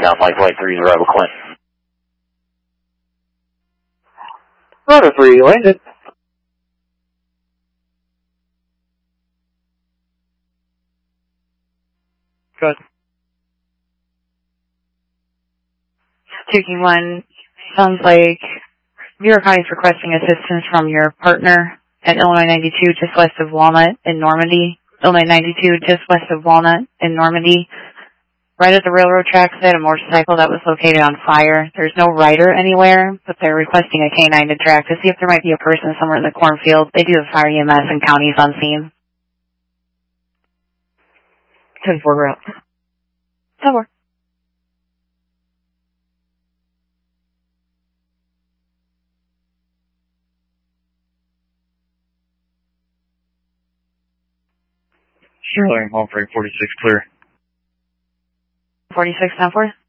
down Mike Flight 30 Rebel Clint. Rotor 3, landed. Good. Taking 1, sounds like Bureau County is requesting assistance from your partner at Illinois 92 just west of Walnut in Normandy. Illinois 92 just west of Walnut in Normandy. Right at the railroad tracks, they had a motorcycle that was located on fire. There's no rider anywhere, but they're requesting a K-9 to track to see if there might be a person somewhere in the cornfield. They do have fire EMS and counties on scene. 10-4 route. 10-4. Sterling, 1 for 46, clear. 46, 10-4.